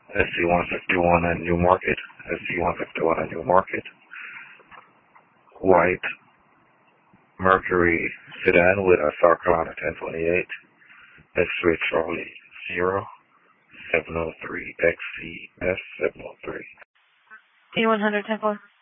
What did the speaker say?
SC151 at New Market, SC151 at New Market, white Mercury sedan with a South Carolina 1028, X-ray Charlie 0703 XCS 703. P100 10-4.